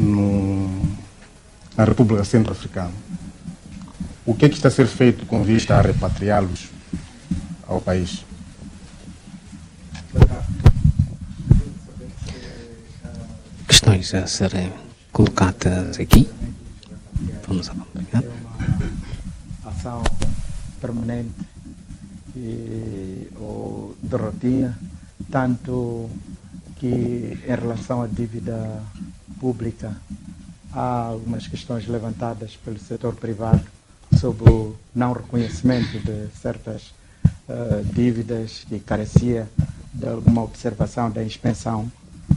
na República Centro-Africana. O que está a ser feito com vista a repatriá-los ao país? Questões a serem colocadas aqui. Vamos acompanhar. Uma ação permanente ou de rotina, tanto que em relação à dívida pública há algumas questões levantadas pelo setor privado sobre o não reconhecimento de certas dívidas e carecia de alguma observação da inspeção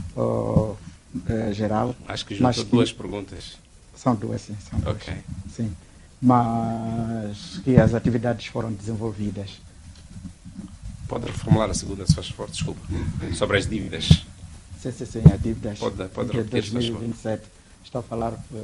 geral. Acho que juntou duas perguntas. São duas, sim. São duas, Ok. sim. Mas que as atividades foram desenvolvidas. Pode reformular a segunda, se faz favor, desculpa. Sobre as dívidas. Sim, a dívidas Pode de repetir, se faz favor. 2027. Estou a falar de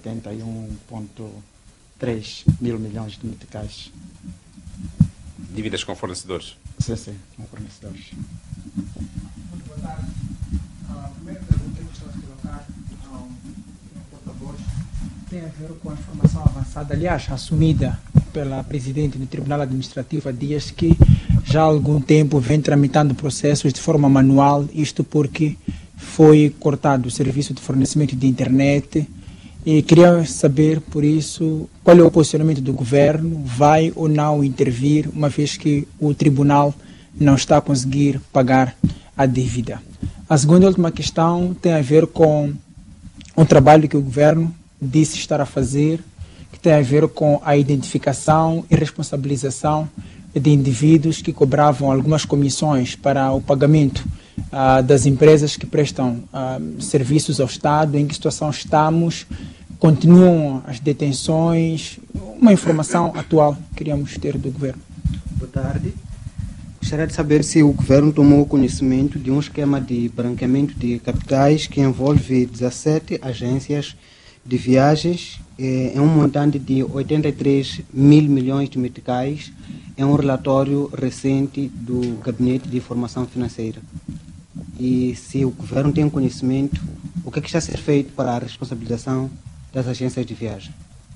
81,3 mil milhões de meticais. Dívidas com fornecedores. Sim, com fornecedores. Muito boa tarde. A primeira pergunta que gostaria de colocar ao porta-voz tem a ver com a informação avançada, aliás, assumida pela Presidente do Tribunal Administrativo há dias, que já há algum tempo vem tramitando processos de forma manual, isto porque foi cortado o serviço de fornecimento de internet. E queria saber, por isso, qual é o posicionamento do governo, vai ou não intervir, uma vez que o tribunal não está a conseguir pagar a dívida. A segunda e última questão tem a ver com um trabalho que o governo disse estar a fazer, que tem a ver com a identificação e responsabilização de indivíduos que cobravam algumas comissões para o pagamento das empresas que prestam serviços ao Estado. Em que situação estamos? Continuam as detenções? Uma informação atual queríamos ter do governo. Boa tarde. Gostaria de saber se o governo tomou conhecimento de um esquema de branqueamento de capitais que envolve 17 agências de viagens em um montante de 83 mil milhões de meticais, em um relatório recente do Gabinete de Informação Financeira. E se o governo tem conhecimento, o que está a ser feito para a responsabilização das agências de viagem?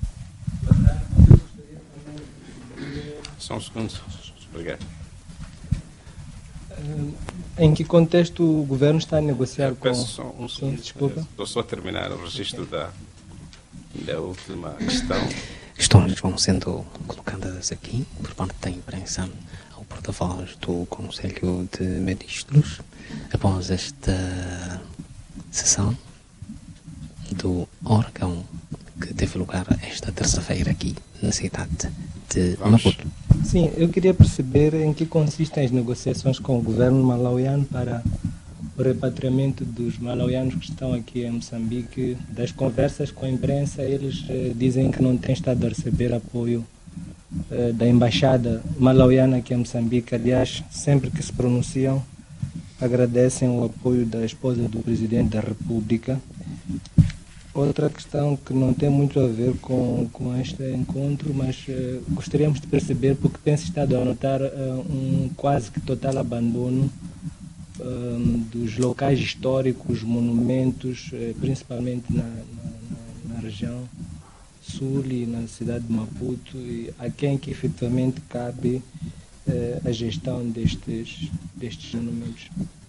Só um segundo. Obrigado. Em que contexto o governo está a negociar com... Peço só um segundo. Desculpa. Estou só a terminar o registro da última questão. Questões vão sendo colocadas aqui por parte da imprensa ao porta-voz do Conselho de Ministros após esta sessão do órgão que teve lugar esta terça-feira aqui na cidade de Maputo. Sim, eu queria perceber em que consistem as negociações com o governo malauiano para o repatriamento dos malauianos que estão aqui em Moçambique. Das conversas com a imprensa, eles dizem que não têm estado a receber apoio da embaixada malauiana aqui em Moçambique. Aliás, sempre que se pronunciam, agradecem o apoio da esposa do Presidente da República. Outra questão que não tem muito a ver com este encontro, mas gostaríamos de perceber, porque tem-se estado a notar um quase que total abandono dos locais históricos, monumentos, principalmente na região sul e na cidade de Maputo, e a quem que efetivamente cabe a gestão destes monumentos.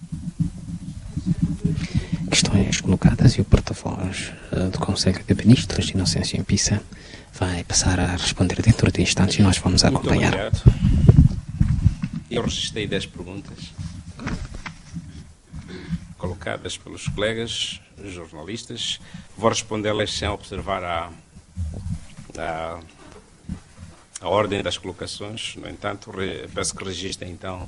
Questões colocadas e o porta-voz do Conselho de Ministros, Inocêncio Impissa, vai passar a responder dentro de instantes e nós vamos acompanhar. Muito obrigado. Eu registrei 10 perguntas colocadas pelos colegas jornalistas. Vou respondê-las sem observar a ordem das colocações. No entanto, peço que registrem então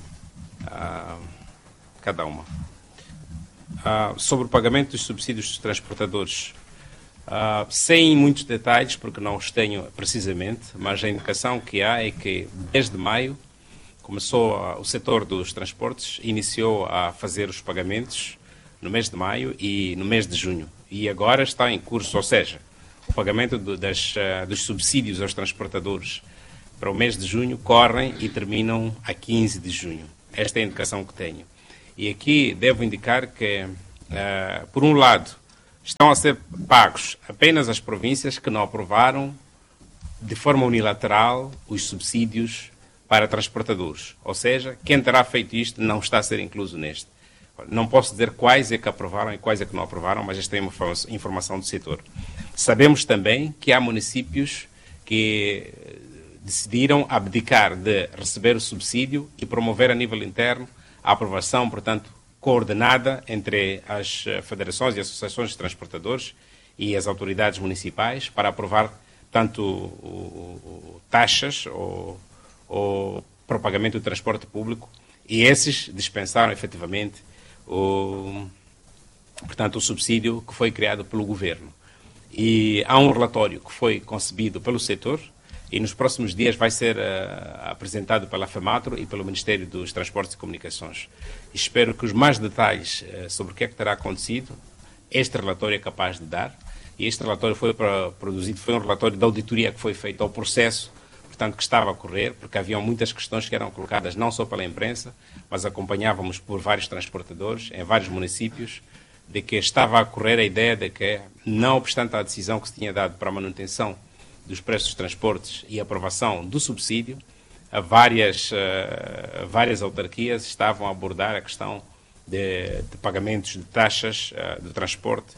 cada uma. Sobre o pagamento dos subsídios dos transportadores, sem muitos detalhes, porque não os tenho precisamente, mas a indicação que há é que desde maio começou o setor dos transportes, iniciou a fazer os pagamentos no mês de maio e no mês de junho. E agora está em curso, ou seja, o pagamento dos subsídios aos transportadores para o mês de junho correm e terminam a 15 de junho. Esta é a indicação que tenho. E aqui devo indicar que, por um lado, estão a ser pagos apenas as províncias que não aprovaram de forma unilateral os subsídios para transportadores. Ou seja, quem terá feito isto não está a ser incluso neste. Não posso dizer quais é que aprovaram e quais é que não aprovaram, mas esta é uma informação do setor. Sabemos também que há municípios que decidiram abdicar de receber o subsídio e promover a nível interno a aprovação, portanto, coordenada entre as federações e associações de transportadores e as autoridades municipais para aprovar tanto taxas ou propagamento do transporte público, e esses dispensaram efetivamente portanto, o subsídio que foi criado pelo governo. E há um relatório que foi concebido pelo setor e nos próximos dias vai ser apresentado pela FEMATRO e pelo Ministério dos Transportes e Comunicações. Espero que os mais detalhes sobre o que é que terá acontecido, este relatório é capaz de dar. E este relatório foi produzido, foi um relatório da auditoria que foi feita ao processo, portanto, que estava a correr, porque haviam muitas questões que eram colocadas não só pela imprensa, mas acompanhávamos por vários transportadores em vários municípios, de que estava a correr a ideia de que, não obstante a decisão que se tinha dado para a manutenção dos preços dos transportes e a aprovação do subsídio, várias autarquias estavam a abordar a questão de pagamentos de taxas de transporte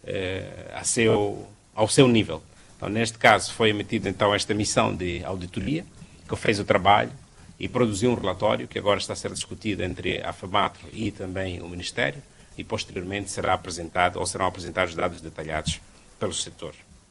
ao seu nível. Então, neste caso, foi emitida então esta missão de auditoria, que fez o trabalho e produziu um relatório que agora está a ser discutido entre a FEMATRO e também o Ministério, e posteriormente serão apresentados dados detalhados pelo setor.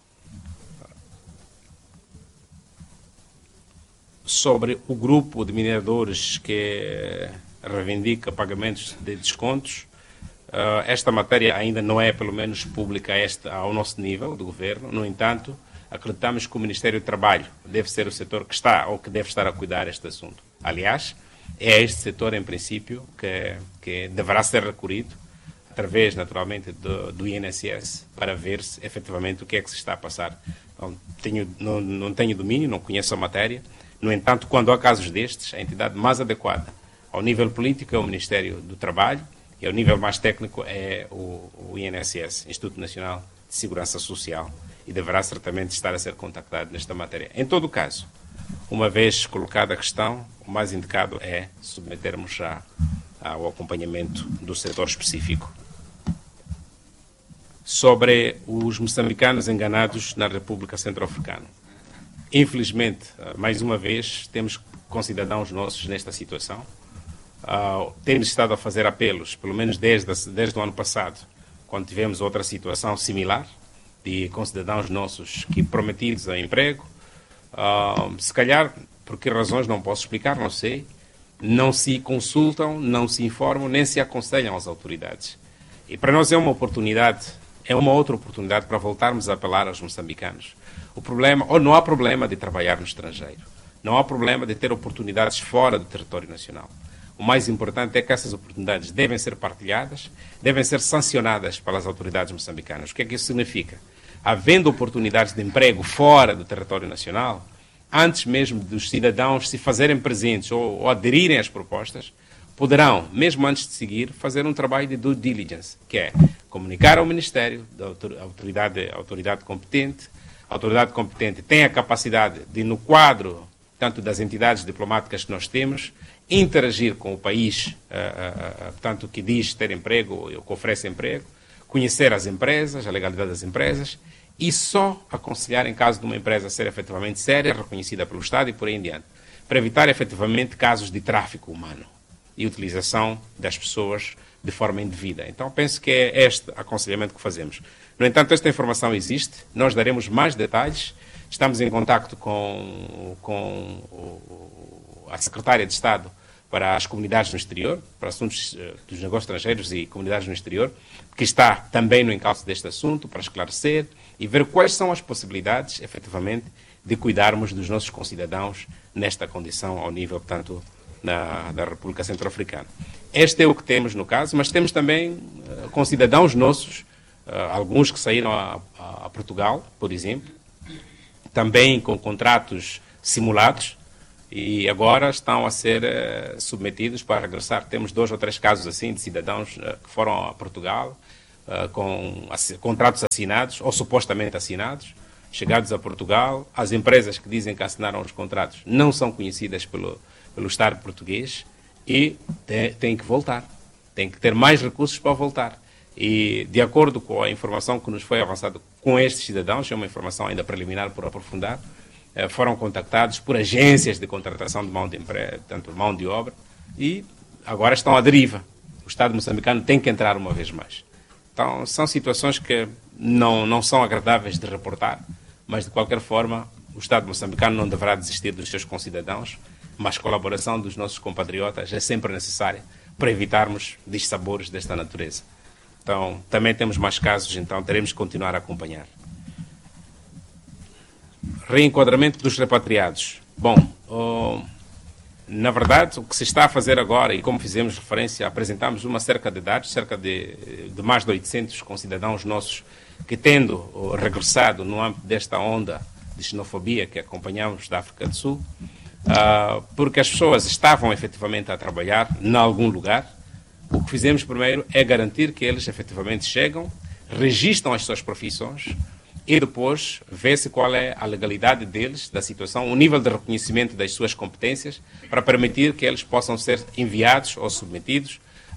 Sobre o grupo de mineradores que reivindica pagamentos de descontos, esta matéria ainda não é, pelo menos, pública ao nosso nível do governo. No entanto, acreditamos que o Ministério do Trabalho deve ser o setor que está ou que deve estar a cuidar deste assunto. Aliás, é este setor, em princípio, que deverá ser recorrido através, naturalmente, do INSS para ver se, efetivamente, o que é que se está a passar. Não tenho domínio, não conheço a matéria. No entanto, quando há casos destes, a entidade mais adequada ao nível político é o Ministério do Trabalho e ao nível mais técnico é o INSS, Instituto Nacional de Segurança Social, e deverá certamente estar a ser contactado nesta matéria. Em todo o caso, uma vez colocada a questão, o mais indicado é submetermos já ao acompanhamento do setor específico. Sobre os moçambicanos enganados na República Centro-Africana. Infelizmente, mais uma vez, temos concidadãos nossos nesta situação. Temos estado a fazer apelos, pelo menos desde o ano passado, quando tivemos outra situação similar, de concidadãos nossos que prometidos a emprego, se calhar, por que razões não posso explicar, não sei, não se consultam, não se informam, nem se aconselham às autoridades. E para nós é uma outra oportunidade para voltarmos a apelar aos moçambicanos. Não há problema de trabalhar no estrangeiro, não há problema de ter oportunidades fora do território nacional. O mais importante é que essas oportunidades devem ser partilhadas, devem ser sancionadas pelas autoridades moçambicanas. O que é que isso significa? Havendo oportunidades de emprego fora do território nacional, antes mesmo dos cidadãos se fazerem presentes ou aderirem às propostas, poderão, mesmo antes de seguir, fazer um trabalho de due diligence, que é comunicar ao Ministério, da autoridade competente. A autoridade competente tem a capacidade de, no quadro tanto das entidades diplomáticas que nós temos, interagir com o país, portanto, que diz ter emprego ou que oferece emprego, conhecer as empresas, a legalidade das empresas, e só aconselhar em caso de uma empresa ser efetivamente séria, reconhecida pelo Estado e por aí em diante, para evitar efetivamente casos de tráfico humano e utilização das pessoas de forma indevida. Então, penso que é este aconselhamento que fazemos. No entanto, esta informação existe, nós daremos mais detalhes, estamos em contacto com a Secretária de Estado para as comunidades no exterior, para assuntos dos negócios estrangeiros e comunidades no exterior, que está também no encalço deste assunto, para esclarecer e ver quais são as possibilidades, efetivamente, de cuidarmos dos nossos concidadãos nesta condição ao nível, portanto, da República Centro-Africana. Este é o que temos no caso, mas temos também concidadãos nossos, alguns que saíram a Portugal, por exemplo, também com contratos simulados, e agora estão a ser submetidos para regressar. Temos 2 ou 3 casos assim de cidadãos que foram a Portugal, com contratos assinados ou supostamente assinados, chegados a Portugal. As empresas que dizem que assinaram os contratos não são conhecidas pelo Estado português e têm que voltar. Tem que ter mais recursos para voltar. E, de acordo com a informação que nos foi avançada com estes cidadãos, é uma informação ainda preliminar por aprofundar, foram contactados por agências de contratação de mão de obra, e agora estão à deriva. O Estado moçambicano tem que entrar uma vez mais. Então, são situações que não são agradáveis de reportar, mas, de qualquer forma, o Estado moçambicano não deverá desistir dos seus concidadãos, mas a colaboração dos nossos compatriotas é sempre necessária para evitarmos dissabores desta natureza. Então, também temos mais casos, então teremos que continuar a acompanhar. Reenquadramento dos repatriados. Bom, na verdade, o que se está a fazer agora, e como fizemos referência, apresentamos uma cerca de dados, cerca de mais de 800 concidadãos nossos que, tendo regressado no âmbito desta onda de xenofobia que acompanhamos da África do Sul, porque as pessoas estavam efetivamente a trabalhar em algum lugar. O que fizemos primeiro é garantir que eles efetivamente chegam, registram as suas profissões e depois vê-se qual é a legalidade deles, da situação, o nível de reconhecimento das suas competências, para permitir que eles possam ser enviados ou submetidos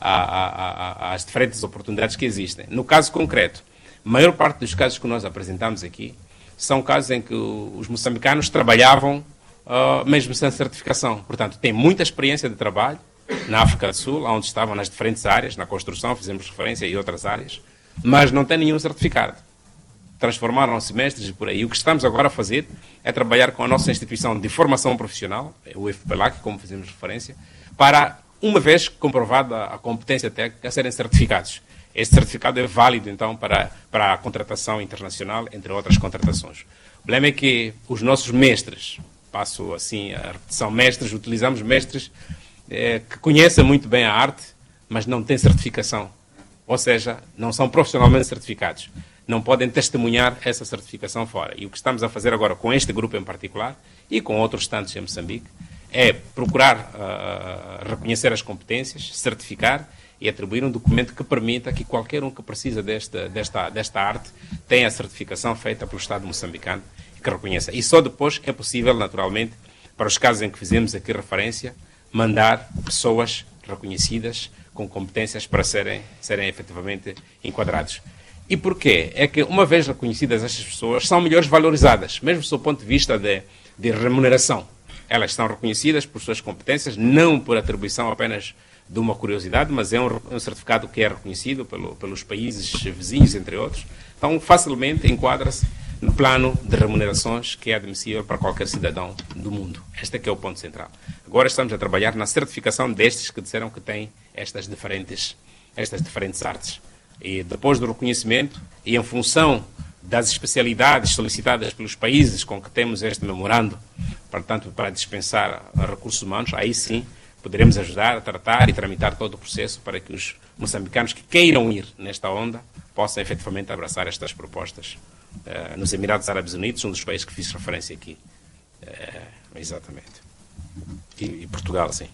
às diferentes oportunidades que existem. No caso concreto, a maior parte dos casos que nós apresentamos aqui são casos em que os moçambicanos trabalhavam mesmo sem certificação. Portanto, têm muita experiência de trabalho na África do Sul, onde estavam nas diferentes áreas, na construção, fizemos referência, e outras áreas, mas não têm nenhum certificado. Transformaram-se mestres e por aí. O que estamos agora a fazer é trabalhar com a nossa instituição de formação profissional, o FPLAC, como fizemos referência, para, uma vez comprovada a competência técnica, serem certificados. Este certificado é válido, então, para a contratação internacional, entre outras contratações. O problema é que os nossos mestres, passo assim a repetição, mestres, utilizamos mestres que conhecem muito bem a arte, mas não têm certificação. Ou seja, não são profissionalmente certificados. Não podem testemunhar essa certificação fora. E o que estamos a fazer agora com este grupo em particular e com outros tantos em Moçambique é procurar reconhecer as competências, certificar e atribuir um documento que permita que qualquer um que precisa desta arte tenha a certificação feita pelo Estado moçambicano e que reconheça. E só depois é possível, naturalmente, para os casos em que fizemos aqui referência, mandar pessoas reconhecidas com competências para serem efetivamente enquadrados. E porquê? É que, uma vez reconhecidas estas pessoas, são melhores valorizadas, mesmo do ponto de vista de remuneração. Elas são reconhecidas por suas competências, não por atribuição apenas de uma curiosidade, mas é um certificado que é reconhecido pelos países vizinhos, entre outros. Então, facilmente enquadra-se no plano de remunerações que é admissível para qualquer cidadão do mundo. Este é que é o ponto central. Agora estamos a trabalhar na certificação destes que disseram que têm estas diferentes artes. E depois do reconhecimento, e em função das especialidades solicitadas pelos países com que temos este memorando, portanto, para dispensar recursos humanos, aí sim poderemos ajudar a tratar e tramitar todo o processo para que os moçambicanos que queiram ir nesta onda possam efetivamente abraçar estas propostas. Nos Emirados Árabes Unidos, um dos países que fiz referência aqui. Exatamente. E Portugal, sim.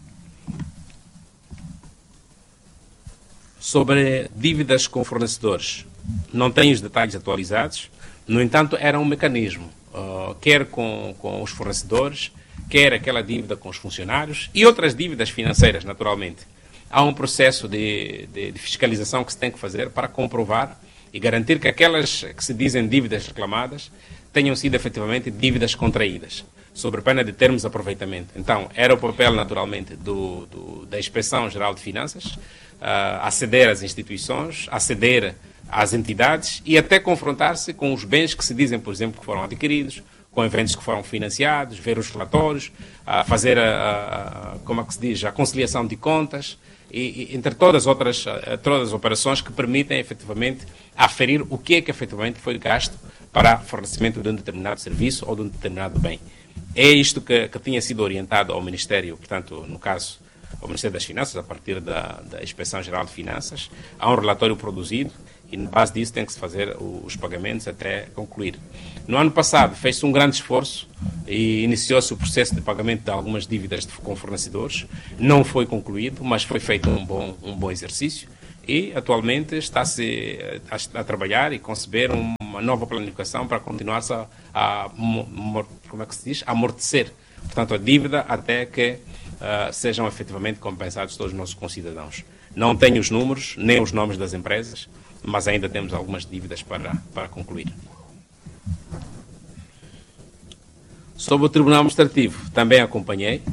Sobre dívidas com fornecedores, não tenho os detalhes atualizados, no entanto, era um mecanismo, quer com os fornecedores, quer aquela dívida com os funcionários e outras dívidas financeiras, naturalmente. Há um processo de fiscalização que se tem que fazer para comprovar e garantir que aquelas que se dizem dívidas reclamadas tenham sido efetivamente dívidas contraídas, sob pena de termos aproveitamento. Então, era o papel, naturalmente, da Inspeção Geral de Finanças, aceder às instituições, aceder às entidades e até confrontar-se com os bens que se dizem, por exemplo, que foram adquiridos, com eventos que foram financiados, ver os relatórios, fazer como é que se diz, a conciliação de contas, e entre todas as operações que permitem efetivamente aferir o que é que efetivamente foi gasto para fornecimento de um determinado serviço ou de um determinado bem. É isto que tinha sido orientado ao Ministério, portanto, no caso, ao Ministério das Finanças, a partir da Inspeção Geral de Finanças. Há um relatório produzido e, na base disso, tem que se fazer os pagamentos até concluir. No ano passado, fez-se um grande esforço e iniciou-se o processo de pagamento de algumas dívidas com fornecedores. Não foi concluído, mas foi feito um bom exercício E, atualmente, está-se a trabalhar e conceber uma nova planificação para continuar-se como é que se diz? A amortecer, portanto, a dívida até que sejam efetivamente compensados todos os nossos concidadãos. Não tenho os números, nem os nomes das empresas, mas ainda temos algumas dívidas para concluir. Sobre o Tribunal Administrativo, também acompanhei.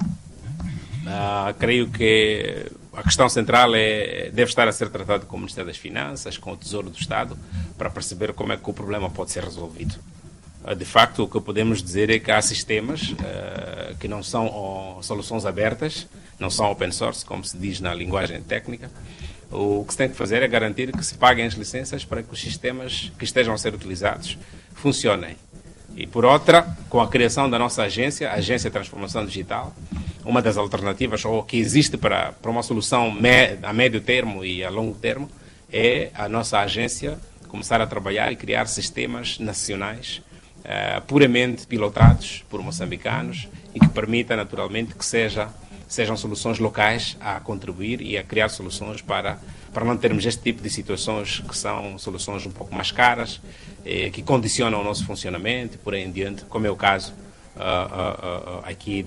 Creio que a questão central deve estar a ser tratada com o Ministério das Finanças, com o Tesouro do Estado, para perceber como é que o problema pode ser resolvido. De facto, o que podemos dizer é que há sistemas que não são soluções abertas, não são open source, como se diz na linguagem técnica. O que se tem que fazer é garantir que se paguem as licenças para que os sistemas que estejam a ser utilizados funcionem. E, por outra, com a criação da nossa agência, a Agência de Transformação Digital, uma das alternativas ou que existe para uma solução a médio termo e a longo termo é a nossa agência começar a trabalhar e criar sistemas nacionais puramente pilotados por moçambicanos e que permita naturalmente que sejam soluções locais a contribuir e a criar soluções para não termos este tipo de situações que são soluções um pouco mais caras, que condicionam o nosso funcionamento e por aí em diante, como é o caso aqui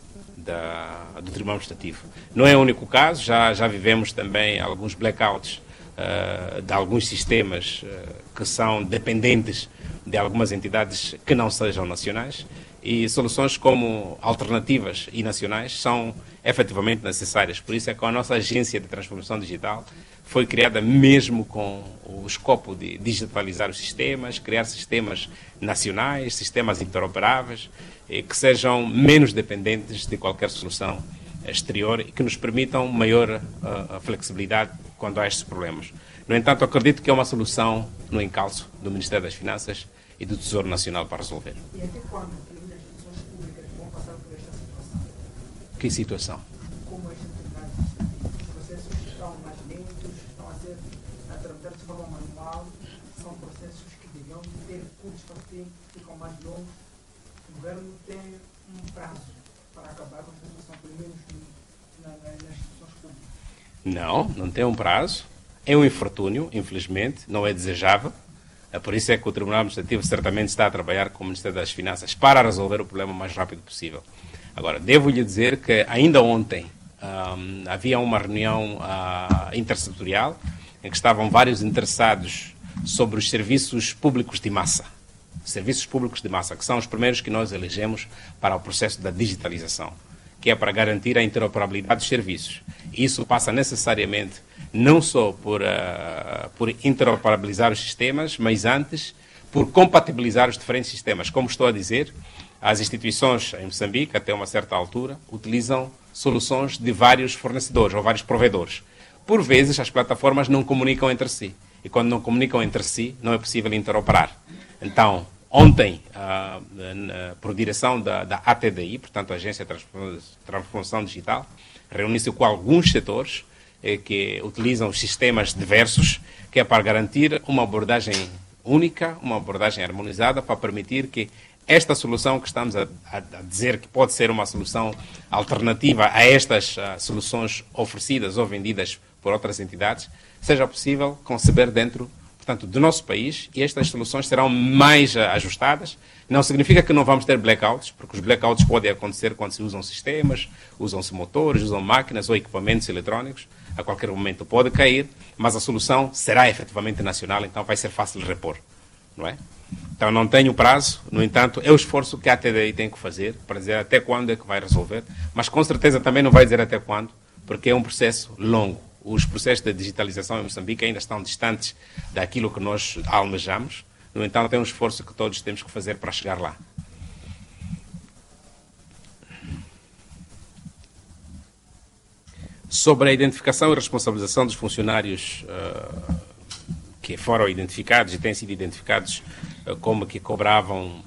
do Tribunal Administrativo. Não é o único caso, já vivemos também alguns blackouts de alguns sistemas que são dependentes de algumas entidades que não sejam nacionais, e soluções como alternativas e nacionais são efetivamente necessárias. Por isso é que a nossa agência de transformação digital foi criada mesmo com o escopo de digitalizar os sistemas, criar sistemas nacionais, sistemas interoperáveis, que sejam menos dependentes de qualquer solução exterior e que nos permitam maior flexibilidade quando há estes problemas. No entanto, acredito que é uma solução no encalço do Ministério das Finanças e do Tesouro Nacional para resolver. E até quando as instituições públicas vão passar por esta situação? Que situação? Como as entidades, os processos estão mais lentos, estão a tramitar de forma manual, são processos que deviam ter recursos para ter, ficam mais longos. O governo tem um prazo para acabar com esta situação, pelo menos nas instituições públicas. Não tem um prazo. É um infortúnio, infelizmente, não é desejável. Por isso é que o Tribunal Administrativo certamente está a trabalhar com o Ministério das Finanças para resolver o problema o mais rápido possível. Agora, devo-lhe dizer que ainda ontem havia uma reunião intersetorial em que estavam vários interessados sobre os serviços públicos de massa. Serviços públicos de massa, que são os primeiros que nós elegemos para o processo da digitalização, que é para garantir a interoperabilidade dos serviços. Isso passa necessariamente não só por interoperabilizar os sistemas, mas antes por compatibilizar os diferentes sistemas. Como estou a dizer, as instituições em Moçambique, até uma certa altura, utilizam soluções de vários fornecedores ou vários provedores. Por vezes, as plataformas não comunicam entre si. E quando não comunicam entre si, não é possível interoperar. Então, ontem, por direção da ATDI, portanto, a Agência de Transformação Digital, reuniu-se com alguns setores que utilizam sistemas diversos, que é para garantir uma abordagem única, uma abordagem harmonizada, para permitir que esta solução que estamos a dizer que pode ser uma solução alternativa a estas soluções oferecidas ou vendidas por outras entidades, seja possível conceber dentro, portanto, do nosso país, e estas soluções serão mais ajustadas. Não significa que não vamos ter blackouts, porque os blackouts podem acontecer quando se usam sistemas, usam-se motores, usam máquinas ou equipamentos eletrónicos. A qualquer momento pode cair, mas a solução será efetivamente nacional, então vai ser fácil de repor, não é? Então não tenho prazo, no entanto, é o esforço que a TDI tem que fazer para dizer até quando é que vai resolver, mas com certeza também não vai dizer até quando, porque é um processo longo. Os processos de digitalização em Moçambique ainda estão distantes daquilo que nós almejamos, no entanto, é um esforço que todos temos que fazer para chegar lá. Sobre a identificação e responsabilização dos funcionários que foram identificados e têm sido identificados como que cobravam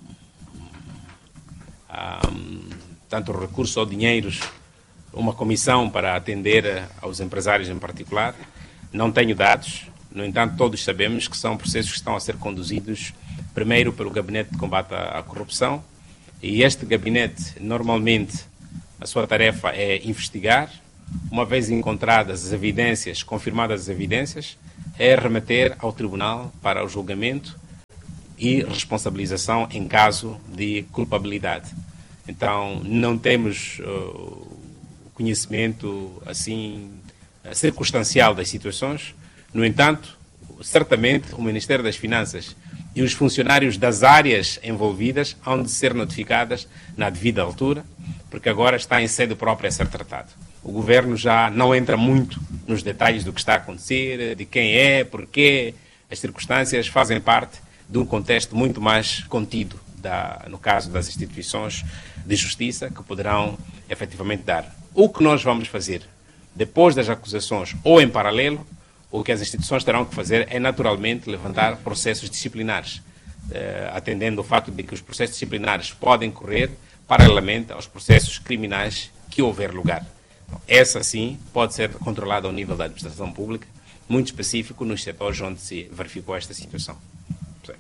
tanto recursos ou dinheiros, uma comissão para atender aos empresários em particular, não tenho dados. No entanto, todos sabemos que são processos que estão a ser conduzidos primeiro pelo Gabinete de Combate à Corrupção, e este gabinete, normalmente, a sua tarefa é investigar, uma vez encontradas as evidências, confirmadas as evidências, é remeter ao tribunal para o julgamento e responsabilização em caso de culpabilidade. Então, não temos conhecimento assim circunstancial das situações. No entanto, certamente o Ministério das Finanças e os funcionários das áreas envolvidas hão de ser notificadas na devida altura, porque agora está em sede própria a ser tratado. O governo já não entra muito nos detalhes do que está a acontecer, de quem é, porquê. As circunstâncias fazem parte de um contexto muito mais contido, no caso das instituições de justiça, que poderão efetivamente dar. O que nós vamos fazer depois das acusações ou em paralelo, o que as instituições terão que fazer é naturalmente levantar processos disciplinares, atendendo ao fato de que os processos disciplinares podem correr paralelamente aos processos criminais que houver lugar. Então, essa sim pode ser controlada ao nível da administração pública, muito específico nos setores onde se verificou esta situação. Sim.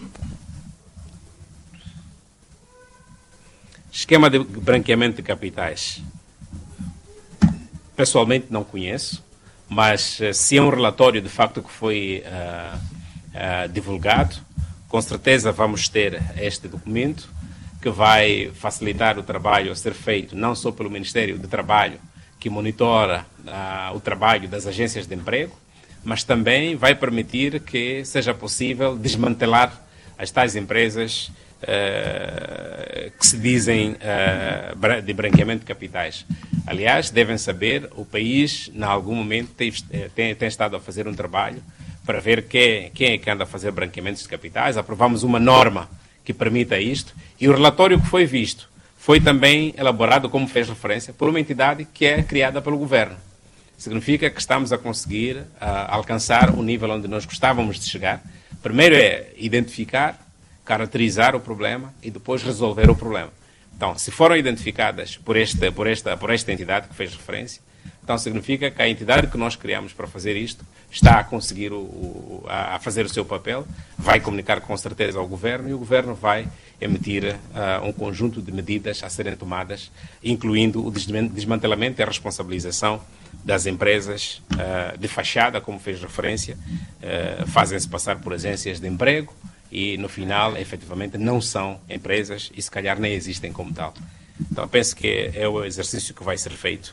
Esquema de branqueamento de capitais. Pessoalmente não conheço, mas se é um relatório de facto que foi divulgado, com certeza vamos ter este documento que vai facilitar o trabalho a ser feito não só pelo Ministério do Trabalho, que monitora o trabalho das agências de emprego, mas também vai permitir que seja possível desmantelar as tais empresas que se dizem de branqueamento de capitais. Aliás, devem saber, o país, em algum momento, tem estado a fazer um trabalho para ver quem é que anda a fazer branqueamentos de capitais. Aprovamos uma norma que permita isto, e o relatório que foi visto foi também elaborado, como fez referência, por uma entidade que é criada pelo governo. Significa que estamos a conseguir alcançar o nível onde nós gostávamos de chegar. Primeiro é identificar, caracterizar o problema e depois resolver o problema. Então, se foram identificadas por esta entidade que fez referência, então significa que a entidade que nós criamos para fazer isto está a conseguir a fazer o seu papel, vai comunicar com certeza ao governo e o governo vai emitir um conjunto de medidas a serem tomadas, incluindo o desmantelamento e a responsabilização das empresas de fachada, como fez referência, fazem-se passar por agências de emprego, e no final, efetivamente, não são empresas e se calhar nem existem como tal. Então, penso que é o exercício que vai ser feito.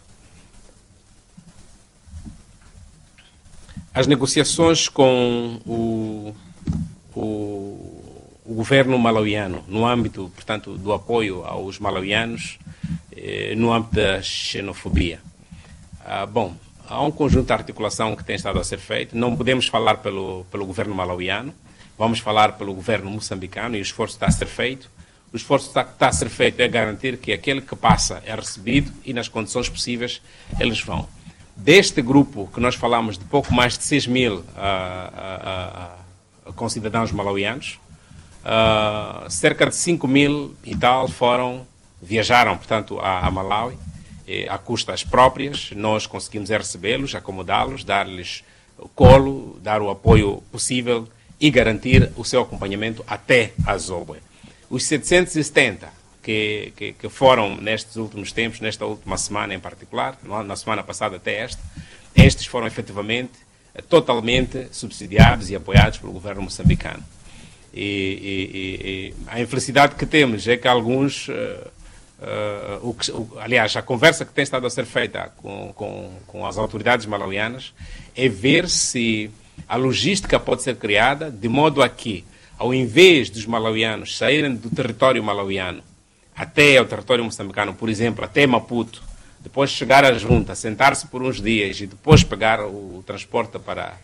As negociações com o governo malauiano, no âmbito, portanto, do apoio aos malauianos, no âmbito da xenofobia. Bom, há um conjunto de articulação que tem estado a ser feito. Não podemos falar pelo governo malauiano. Vamos falar pelo governo moçambicano e o esforço está a ser feito. O esforço que está a ser feito é garantir que aquele que passa é recebido e nas condições possíveis eles vão. Deste grupo que nós falamos de pouco mais de 6 mil concidadãos malauianos, cerca de 5 mil e tal viajaram, portanto, a Malawi, a custas próprias. Nós conseguimos recebê-los, acomodá-los, dar-lhes o colo, dar o apoio possível e garantir o seu acompanhamento até a Zobwe. Os 770 que foram nestes últimos tempos, nesta última semana em particular, na semana passada até estes foram efetivamente totalmente subsidiados e apoiados pelo governo moçambicano. E a infelicidade que temos é que alguns, aliás, a conversa que tem estado a ser feita com as autoridades malauianas é ver se a logística pode ser criada de modo a que, ao invés dos malauianos saírem do território malauiano até o território moçambicano, por exemplo, até Maputo, depois chegar à junta, sentar-se por uns dias e depois pegar o transporte para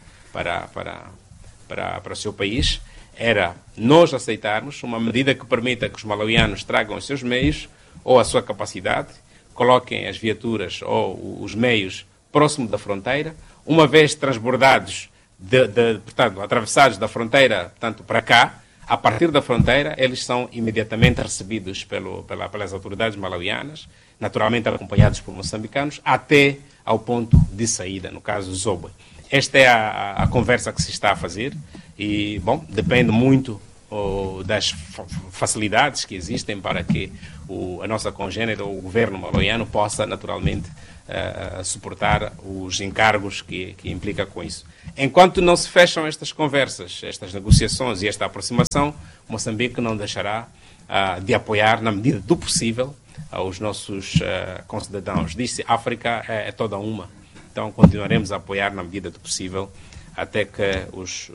o seu país, era nós aceitarmos uma medida que permita que os malauianos tragam os seus meios ou a sua capacidade, coloquem as viaturas ou os meios próximo da fronteira, uma vez transbordados, portanto, atravessados da fronteira, portanto, para cá, a partir da fronteira, eles são imediatamente recebidos pelas autoridades malauianas, naturalmente acompanhados por moçambicanos, até ao ponto de saída, no caso Zobwe. Esta é a conversa que se está a fazer e, bom, depende muito das facilidades que existem para que a nossa congênere, o governo malauiano, possa naturalmente suportar os encargos que implica com isso. Enquanto não se fecham estas conversas, estas negociações e esta aproximação, Moçambique não deixará de apoiar, na medida do possível, os nossos concidadãos. Diz-se, África é toda uma. Então, continuaremos a apoiar, na medida do possível, até que os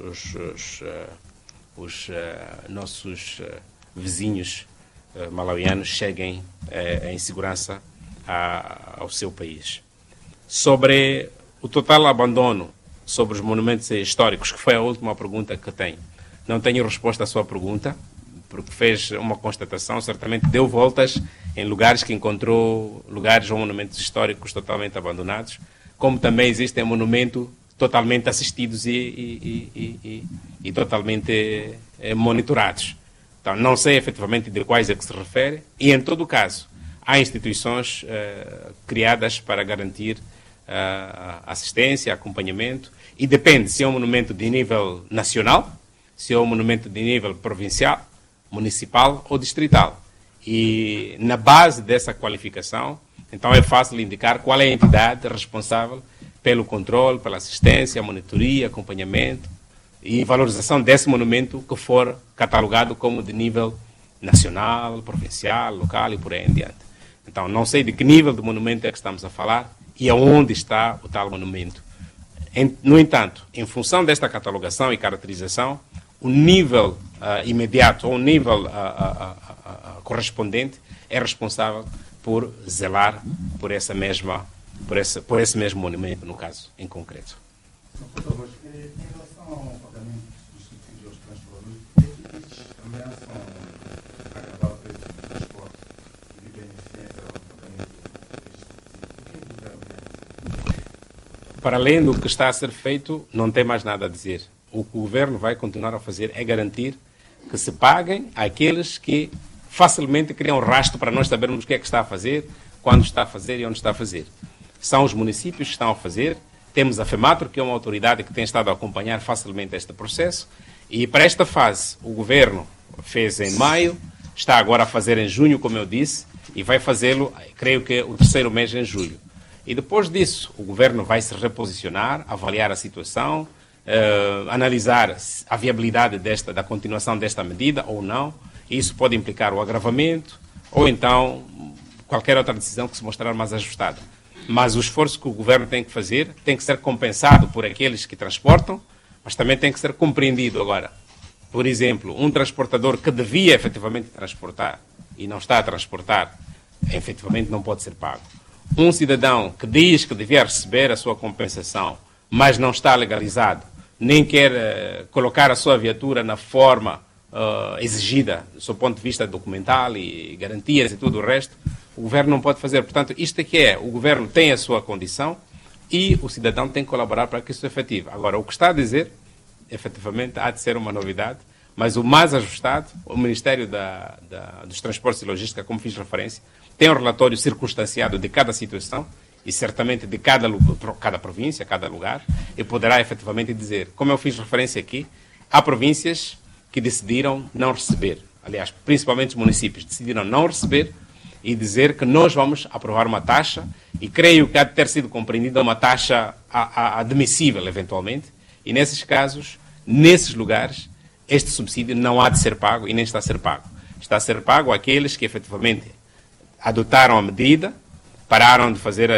nossos vizinhos malauianos cheguem em segurança ao seu país. Sobre o total abandono sobre os monumentos históricos, que foi a última pergunta que tenho. Não tenho resposta à sua pergunta, porque fez uma constatação, certamente deu voltas em lugares que encontrou lugares ou monumentos históricos totalmente abandonados, como também existem monumentos totalmente assistidos e totalmente monitorados. Então, não sei efetivamente de quais é que se refere, e em todo o caso, há instituições criadas para garantir assistência, acompanhamento, e depende se é um monumento de nível nacional, se é um monumento de nível provincial, municipal ou distrital. E na base dessa qualificação, então é fácil indicar qual é a entidade responsável pelo controle, pela assistência, monitoria, acompanhamento e valorização desse monumento que for catalogado como de nível nacional, provincial, local e por aí em diante. Então, não sei de que nível de monumento é que estamos a falar e aonde está o tal monumento. No entanto, em função desta catalogação e caracterização, o nível imediato ou o nível correspondente é responsável por zelar por esse mesmo monumento, no caso em concreto. Por favor, em relação ao pagamento dos subsídios aos transportadores, estes também são agravar o preço do transporte e de beneficiência ao pagamento destes subsídios. O que é que o governo quer? Para além do que está a ser feito, não tem mais nada a dizer. O que o governo vai continuar a fazer é garantir que se paguem àqueles que facilmente criam rastro para nós sabermos o que é que está a fazer, quando está a fazer e onde está a fazer. São os municípios que estão a fazer. Temos a FEMATRO, que é uma autoridade que tem estado a acompanhar facilmente este processo. E para esta fase, o governo fez em maio, está agora a fazer em junho, como eu disse, e vai fazê-lo, creio que o terceiro mês em julho. E depois disso, o governo vai se reposicionar, avaliar a situação, analisar a viabilidade da continuação desta medida ou não. Isso pode implicar o agravamento ou então qualquer outra decisão que se mostrar mais ajustada. Mas o esforço que o governo tem que fazer tem que ser compensado por aqueles que transportam, mas também tem que ser compreendido agora. Por exemplo, um transportador que devia efetivamente transportar e não está a transportar, efetivamente não pode ser pago. Um cidadão que diz que devia receber a sua compensação, mas não está legalizado, nem quer colocar a sua viatura na forma exigida, do seu ponto de vista documental e garantias e tudo o resto, o governo não pode fazer. Portanto, isto é que é, o governo tem a sua condição e o cidadão tem que colaborar para que isso seja efetivo. Agora, o que está a dizer, efetivamente, há de ser uma novidade, mas o mais ajustado, o Ministério dos Transportes e Logística, como fiz referência, tem um relatório circunstanciado de cada situação e certamente de cada província, cada lugar, e poderá efetivamente dizer, como eu fiz referência aqui, há províncias que decidiram não receber, aliás, principalmente os municípios, decidiram não receber e dizer que nós vamos aprovar uma taxa, e creio que há de ter sido compreendida uma taxa admissível, eventualmente, e nesses casos, nesses lugares, este subsídio não há de ser pago e nem está a ser pago. Está a ser pago àqueles que efetivamente adotaram a medida, pararam de fazer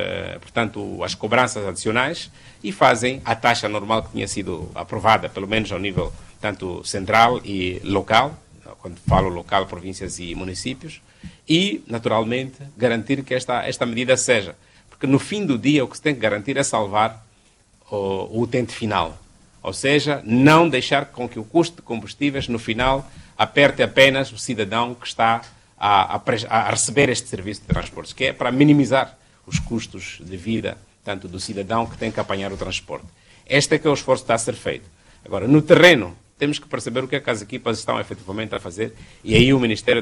as cobranças adicionais e fazem a taxa normal que tinha sido aprovada, pelo menos ao nível tanto central e local, quando falo local, províncias e municípios, e, naturalmente, garantir que esta medida seja. Porque, no fim do dia, o que se tem que garantir é salvar o utente final. Ou seja, não deixar com que o custo de combustíveis, no final, aperte apenas o cidadão que está a receber este serviço de transportes, que é para minimizar os custos de vida, tanto do cidadão que tem que apanhar o transporte. Este é que é o esforço que está a ser feito. Agora, no terreno, temos que perceber o que é que as equipas estão efetivamente a fazer, e aí o Ministério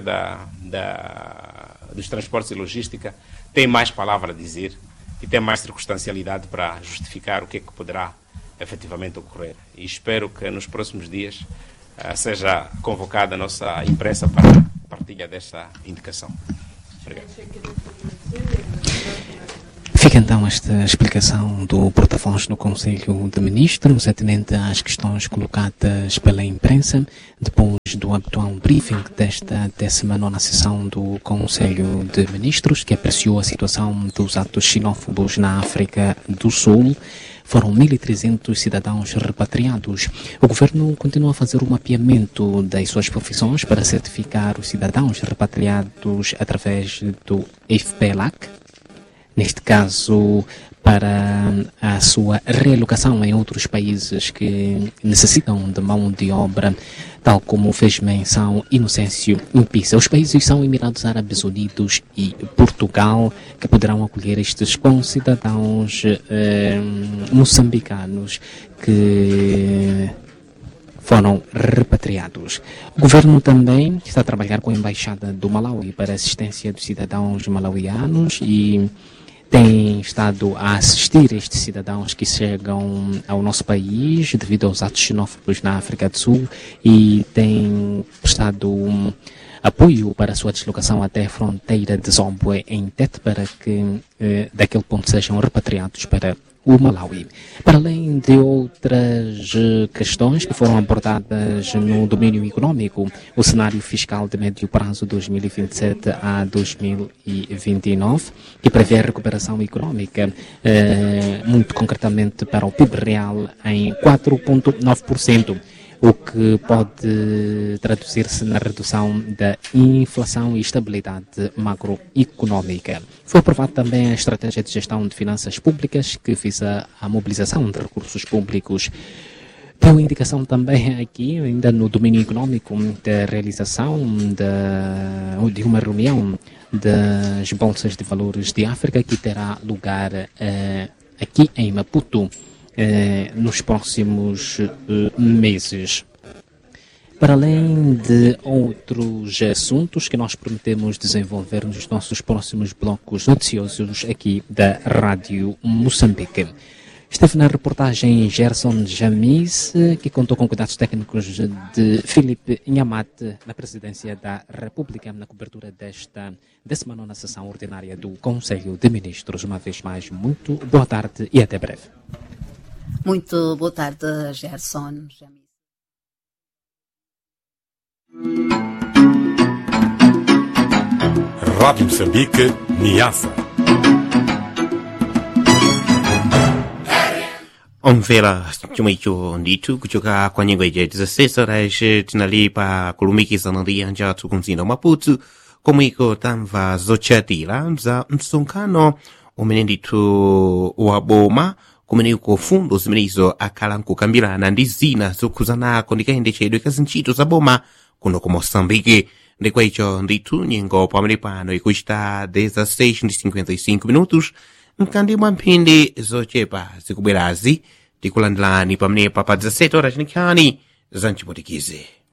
dos Transportes e Logística tem mais palavra a dizer e tem mais circunstancialidade para justificar o que é que poderá efetivamente ocorrer. E espero que nos próximos dias seja convocada a nossa imprensa para partilha desta indicação. Obrigado. Fica então esta explicação do porta-voz do Conselho de Ministros, atendente às questões colocadas pela imprensa, depois do habitual briefing desta 19ª sessão do Conselho de Ministros, que apreciou a situação dos atos xenófobos na África do Sul. Foram 1.300 cidadãos repatriados. O governo continua a fazer o mapeamento das suas profissões para certificar os cidadãos repatriados através do FPLAC. Neste caso, para a sua realocação em outros países que necessitam de mão de obra, tal como fez menção Inocêncio Impisa. Os países são Emirados Árabes Unidos e Portugal, que poderão acolher estes concidadãos moçambicanos que foram repatriados. O governo também está a trabalhar com a Embaixada do Malawi para a assistência dos cidadãos malauianos e tem estado a assistir estes cidadãos que chegam ao nosso país devido aos atos xenófobos na África do Sul e tem prestado apoio para a sua deslocação até a fronteira de Zombe em Tete para que daquele ponto sejam repatriados para o Malawi. Para além de outras questões que foram abordadas no domínio econômico, o cenário fiscal de médio prazo 2027 a 2029, que prevê a recuperação econômica, muito concretamente para o PIB real em 4,9%. O que pode traduzir-se na redução da inflação e estabilidade macroeconómica. Foi aprovada também a estratégia de gestão de finanças públicas, que visa a mobilização de recursos públicos. Deu indicação também aqui, ainda no domínio econômico, da realização de uma reunião das Bolsas de Valores de África, que terá lugar aqui em Maputo nos próximos meses. Para além de outros assuntos que nós prometemos desenvolver nos nossos próximos blocos noticiosos aqui da Rádio Moçambique. Esteve na reportagem Gerson Jamis, que contou com cuidados técnicos de Filipe Inhamate, na Presidência da República, na cobertura desta 19ª sessão ordinária do Conselho de Ministros. Uma vez mais, muito boa tarde e até breve. Muito boa tarde, Gerson Jamis. Rádio Moçambique, Niassa. Omvela chuma icho nditu kuchoka kwa nyingwe ya 16 horas tinalipa kulumikizana ndi anja athu kumzinda Maputo komwe iko tamva zochatira za msonkhano umene ndithu wa boma kumene uko fundo zimenezo akhala nkukambirana ndi zina zokhuzanako ndi kayendetsedwe ka zintchito za boma kuno ku Moçambique. Ndikwa icho ndithu nyengo pamene pano ikuchita 16:55 minutos mkandi mwa mphindi zochepa zikubwerazi tikulandilani pamenepa pa 17 horas nikhani za mchipotikizi.